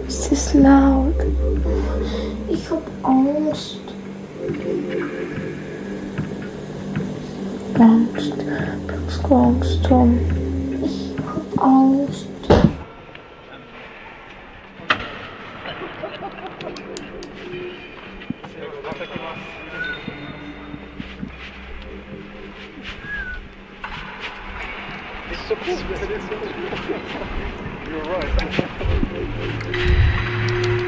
Es ist laut. Ich hab Angst. Angst. Brauchst du Angst, Tom? Ich hab Angst. It's so cool. You're right.